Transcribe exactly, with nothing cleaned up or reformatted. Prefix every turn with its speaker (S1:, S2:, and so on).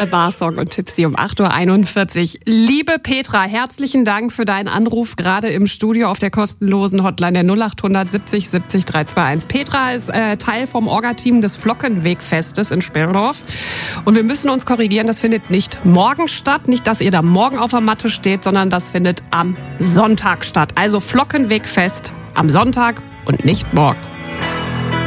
S1: Barsong und Tipsy um acht Uhr einundvierzig. Liebe Petra, herzlichen Dank für deinen Anruf, gerade im Studio auf der kostenlosen Hotline der null acht hundert siebzig siebzig dreihunderteinundzwanzig. Petra ist äh, Teil vom Orga-Team des Flockenwegfestes in Speldorf. Und wir müssen uns korrigieren, das findet nicht morgen statt. Nicht, dass ihr da morgen auf der Matte steht, sondern das findet am Sonntag statt. Also Flockenwegfest am Sonntag und nicht morgen.